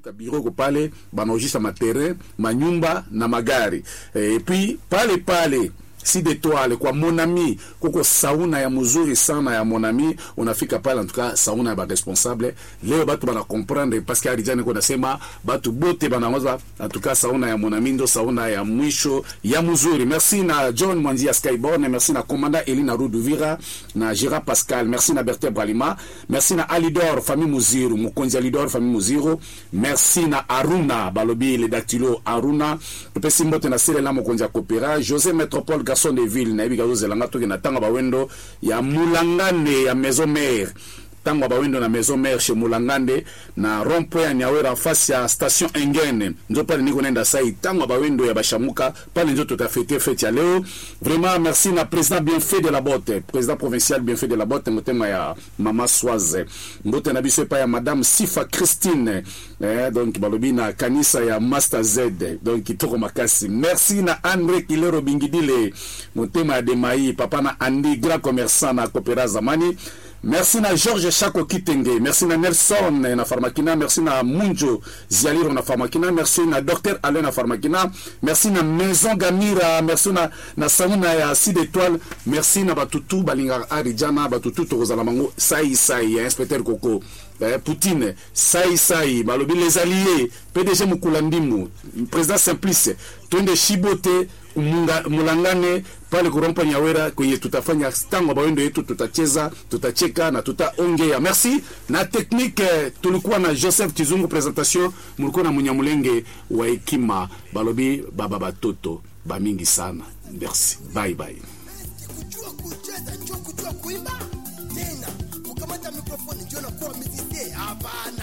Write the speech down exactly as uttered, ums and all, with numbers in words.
kamata biro ko pale banaojisha materrain manyumba na magari e, et puis pale pale si d'étoiles kwa mon ami koko sauna ya mzuri sana ya mon ami unafika pale en tout cas sauna ya ba responsable leo batu bana comprendre parce que alijana kwa nasema batu bote bana ngoza en tout cas sauna ya mon ami ndo sauna ya mwisho ya mzuri. Merci na John Mwanzia Skyborn, merci na Commanda Elina Ruduvira na Gira Pascal, merci na Bertrand Bralima, merci na Alidor famille Muziru Mukonzi Alidor famille Muziru, merci na Aruna Balobi le dactylo Aruna pesi mbote na sele la Mukonzi Kopera, José Métropole garçon de ville na ibiga zelanga to na tanga ba wendo ya Mulangane ya maison mère tanga ba wendo na maison mère chez Mulangande na rond-point ya Nyawera face ya station Engene ndio pale niko nenda sai tanga ba wendo ya Bashamuka pale ndio tutafete fete ya leo. Vraiment merci na président Bienfait de la Botte, président provincial Bienfait de la Botte motema ya mama Swaze mbote na biso pa ya madame Sifa Christine eh, donc balobi na kanisa ya Master Z donc kitoko makasi. Merci na Andre Kilero Bingidile motema ya Demai papa na Andy grand commerçant na Kopera Zamani. Merci na Georges Chako Kitenge, merci na Nelson na Pharmakina, merci na Munjo Zialiro na Pharmakina, merci na Docteur Alain na Pharmakina, merci na Maison Gamira, merci na na Sauna ya six étoiles, merci na Batutu Balinga Arijana, Batutu Tozala Mango, Sai Sai, inspecteur Coco, eh, Poutine, Sai Sai, Balobi les alliés, P D G Mukulandimu, président Simplice, Tonde Shibote, Munga, Mulangane pale kurompa Nyawera kwenye tutafanya stango bawendo yetu tutacheza tutacheka na tutaongea. Merci na technique tulikuwa na Joseph Tizungu, presentation mulikuwa na Munyamulenge wa Hekima Balobi baba batoto ba mingi sana. Merci, bye bye. Kujua kucheza njoo kujua kuimba tena ukamata mikrofoni njoo na kuwa miziki hapana.